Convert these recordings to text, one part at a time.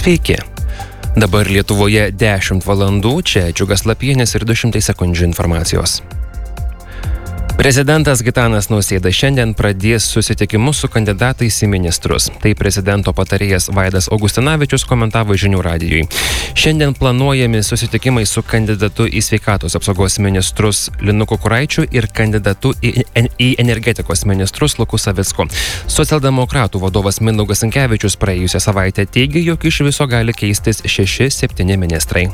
Sveiki. Dabar Lietuvoje 10 valandų, čia Džiugas Lapienis ir 200 sekundžių informacijos. Prezidentas Gitanas Nausėda šiandien pradės susitikimus su kandidatais į ministrus. Tai prezidento patarėjas Vaidas Augustinavičius komentavo Žinių radijui. Šiandien planuojami susitikimai su kandidatu į sveikatos apsaugos ministrus Linu Kukuraičiu ir kandidatu į energetikos ministrus Luku Savicku. Socialdemokratų vadovas Mindaugas Sinkevičius praėjusią savaitę teigė, jog iš viso gali keistis 6-7 ministrai.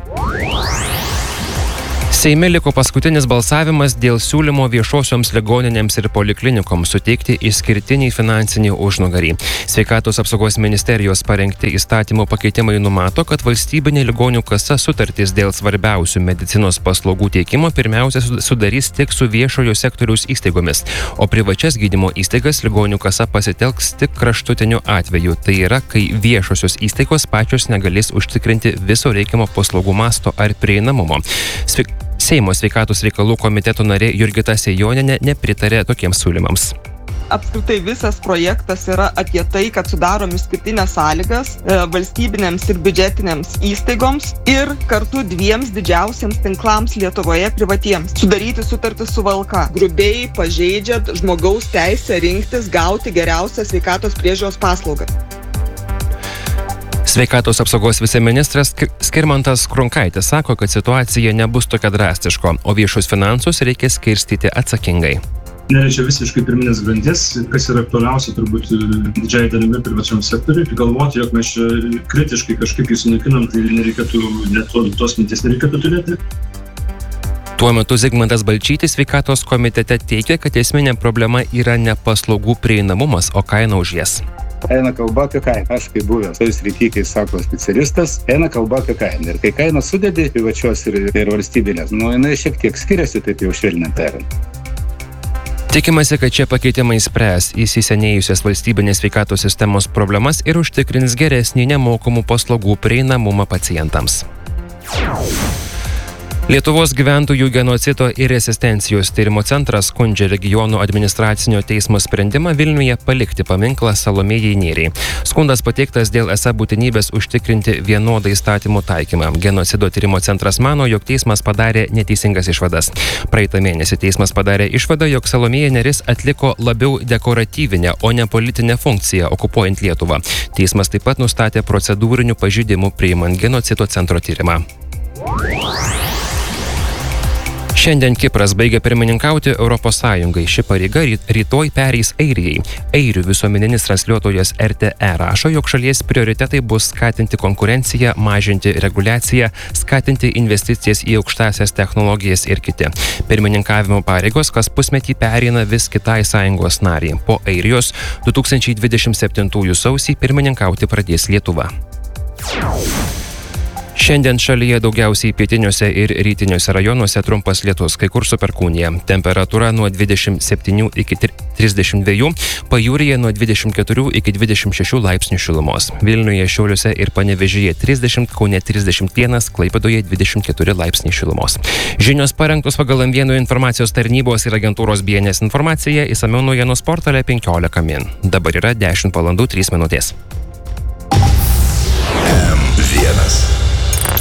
Seime liko paskutinis balsavimas dėl siūlymo viešosioms ligoninėms ir poliklinikoms suteikti išskirtinį finansinį užnugarį. Sveikatos apsaugos ministerijos parengti įstatymų pakeitimai numato, kad valstybinė ligonių kasa sutartis dėl svarbiausių medicinos paslaugų teikimo pirmiausia sudarys tik su viešojo sektoriaus įstaigomis, o privačias gydymo įstaigas ligonių kasa pasitelks tik kraštutiniu atveju. Tai yra, kai viešosios įstaigos pačios negalės užtikrinti viso reikiamo paslaugų masto ar prieinamumo. Seimo sveikatos reikalų komiteto narė Jurgita Sejonienė nepritarė tokiems siūlymams. Apskritai visas projektas yra apie tai, kad sudarom išskirtinės sąlygas valstybinėms ir biudžetinėms įstaigoms ir kartu 2 didžiausiams tinklams Lietuvoje privatiems sudaryti sutartį su VLK. Grubiai pažeidžiant žmogaus teisę rinktis, gauti geriausią sveikatos priežiūros paslaugą. Sveikatos apsaugos viceministras Skirmantas Krunkaitis sako, kad situacija nebus tokia drastiška, o viešus finansus reikia skirstyti atsakingai. Nereikia visiškai pirminės grandies, kas yra aktualiausia turbūt didžiai dalimi privačiam sektoriui. Galvoti, jog mes kritiškai kažkaip sunaikinam, tai nereikėtų, net tos minties nereikėtų turėti. Tuo metu Zigmantas Balčytis sveikatos komitete teigia, kad esminė problema yra ne paslaugų prieinamumas, o kaina už jas. Eina kalba apie kainą. Aš kaip buvęs toj srity, kai sako specialistas, eina kalba apie kainą. Ir kai kainą sudedi privačios ir valstybinės, jinai šiek tiek skiriasi, taip jau švelniant tariant. Tikimasi, kad šie pakeitimai spręs įsisenėjusias valstybinės sveikatos sistemos problemas ir užtikrins geresnį nemokamų paslaugų prieinamumą pacientams. Lietuvos gyventojų genocido ir rezistencijos tyrimo centras skundžia regionų administracinio teismo sprendimą Vilniuje palikti paminklą Salomėjai Nėriai. Skundas pateiktas dėl esą būtinybės užtikrinti vienodą įstatymų taikymą. Genocido tyrimo centras mano, jog teismas padarė neteisingas išvadas. Praeitą mėnesį teismas padarė išvadą, jog Salomėja Nėris atliko labiau dekoratyvinę, o ne politinę funkciją okupuojant Lietuvą. Teismas taip pat nustatė procedūrinių pažeidimų priimant genocido centro tyrimą. Šiandien Kipras baigia pirmininkauti Europos Sąjungai. Ši pareiga rytoj pereis Airijai. Airių visuomeninis transliuotojas RTE rašo, jog šalies prioritetai bus skatinti konkurenciją, mažinti reguliaciją, skatinti investicijas į aukštąsias technologijas ir kiti. Pirmininkavimo pareigos kas pusmetį pereina vis kitai sąjungos nariai. Po Airijos 2027 sausį pirmininkauti pradės Lietuva. Šiandien šalyje daugiausiai pietiniuose ir rytiniuose rajonuose trumpas lietus, kai kur su perkūnija. Temperatūra nuo 27 iki 32, pajūryje nuo 24 iki 26 laipsnių šilumos. Vilniuje, Šiauliuose ir Panevėžyje 30, Kaune 31, Klaipėdoje 24 laipsniai šilumos. Žinios parengtos pagal M1 informacijos tarnybos ir agentūros BNS informacija, išsamiau naujienų portale 15 min. Dabar yra 10 valandų 3 minutės. M1.